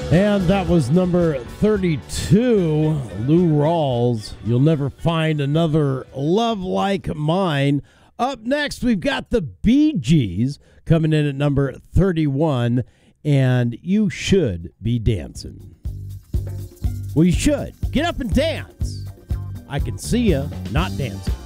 And that was number 32, Lou Rawls. You'll never find another love like mine. Up next, we've got the Bee Gees coming in at number 31, and You Should Be Dancing. Well, you should. Get up and dance. I can see you not dancing.